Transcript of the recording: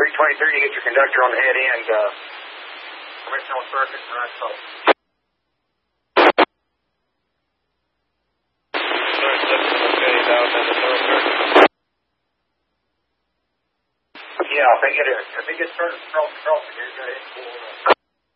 323, you get your conductor on the head end. Original circuit, right so. Yeah, if they get turned across, they're going to hit